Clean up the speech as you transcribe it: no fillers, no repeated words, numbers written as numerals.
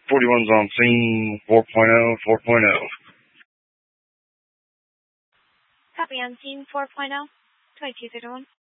41's on scene, 4.0, 4.0. Copy on scene 4.0, 2231.